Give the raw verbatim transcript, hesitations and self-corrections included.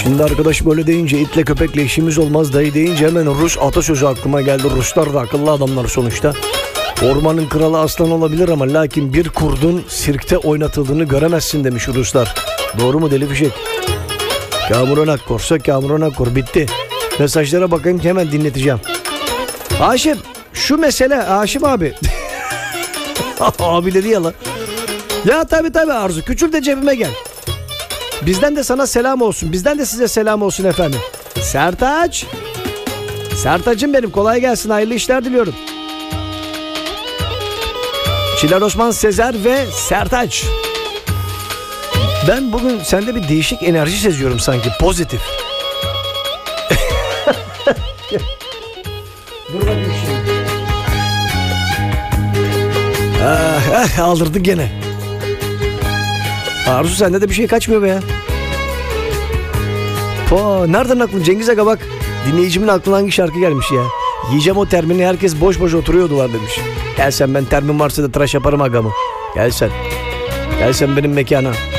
Şimdi arkadaş böyle deyince itle köpekle işimiz olmaz dayı deyince hemen Rus atasözü aklıma geldi. Ruslar da akıllı adamlar sonuçta. Ormanın kralı aslan olabilir ama lakin bir kurdun sirkte oynatıldığını göremezsin demiş Ruslar. Doğru mu deli fişek? Kamuran Akkor'sa Kamuran Akkor bitti. Mesajlara bakın ki hemen dinleteceğim. Haşim şu mesele Haşim abi. Abileri yalan. Ya tabi tabi Arzu küçül de cebime gel. Bizden de sana selam olsun. Bizden de size selam olsun efendim. Sertaç. Sertaç'ım benim kolay gelsin hayırlı işler diliyorum. Çiler Osman Sezer ve Sertaç. Ben bugün sende bir değişik enerji seziyorum sanki. Pozitif. Dur bakayım şimdi. Ah, ah, aldırdık gene. Arzu sende de bir şey kaçmıyor be ya. Po, nereden aklın Cengiz Aga bak. Dinleyicimin aklına hangi şarkı gelmiş ya. Yiyeceğim o termini herkes boş boş oturuyordular demiş. Gel sen ben termin varsa da tıraş yaparım agamı. Gel sen. Gel sen benim mekana.